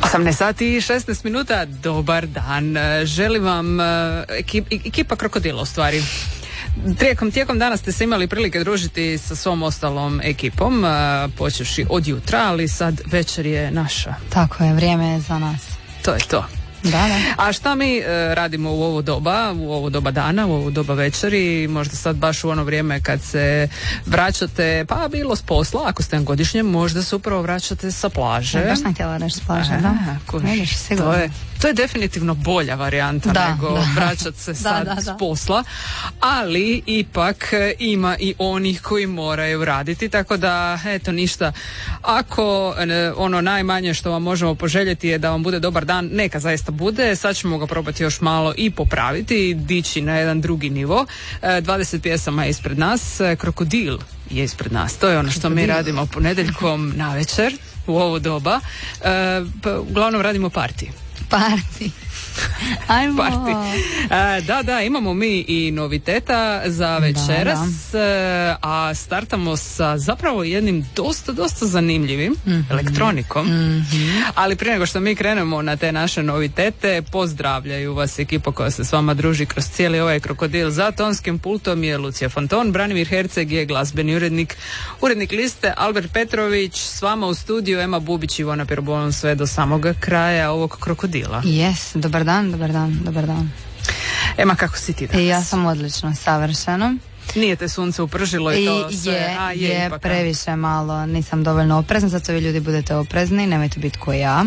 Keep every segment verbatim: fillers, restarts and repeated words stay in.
osamnaest sati i šesnaest minuta, dobar dan. Želim vam ekip, ekipa Krokodila u stvari. Tijekom, tijekom dana ste se imali prilike družiti sa svom ostalom ekipom, počevši od jutra, ali sad večer je naša. Tako je, vrijeme je za nas. To je to. Da, da. A šta mi e, radimo u ovo doba, u ovo doba dana, u ovo doba večeri, možda sad baš u ono vrijeme kad se vraćate, pa bilo s posla, ako ste na godišnjem, možda se upravo vraćate sa plaže. Ja, baš sam htjela nešto s plaže, da. Kužiš, to je, to je definitivno bolja varijanta da, nego da. vraćati se sad da, da, da. s posla, ali ipak ima i onih koji moraju raditi, tako da, eto, ništa. Ako ono najmanje što vam možemo poželjeti je da vam bude dobar dan, neka zaista bude, sad ćemo ga probati još malo i popraviti i dići na jedan drugi nivo. dvadeset pjesama je ispred nas, Krokodil je ispred nas, to je ono što mi radimo ponedjeljkom na večer u ovo doba. E, pa, uglavnom radimo parti. Parti. Ajmo. Parti. E, da, da, imamo mi i noviteta za večeras, da, da. A startamo sa zapravo jednim dosta, dosta zanimljivim mm-hmm. elektronikom. Mm-hmm. Ali prije nego što mi krenemo na te naše novitete, pozdravljaju vas ekipa koja se s vama druži kroz cijeli ovaj Krokodil. Za tonskim pultom je Lucija Fanton, Branimir Herceg je glazbeni urednik, urednik liste, Albert Petrović, s vama u studiju Ema Bubić i Ivona Pirobon sve do samoga kraja ovog Krokodila. Yes, dobar dan, dobar dan, dobar dan. Ema, kako si ti danas? I ja sam odlično, savršeno. Nije te sunce upržilo i to I sve? je, A, je, je ipak, previše malo, nisam dovoljno oprezna, zato vi ljudi budete oprezni, nemojte biti ko ja.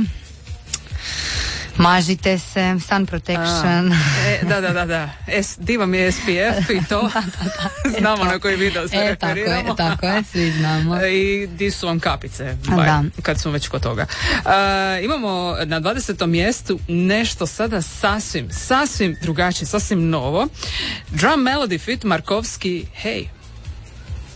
Mažite se, sun protection. A, e, da, da, da, da. S, diva mi je S P F i to. da, da, da. Znamo e, na koji video se e, referiramo. Tako je, tako je, svi znamo. I di su vam kapice, baj, kad smo već kod toga. Uh, imamo na dvadesetom mjestu nešto sada sasvim, sasvim drugačije, sasvim novo. Drum Melody feat. Markovski, Hey.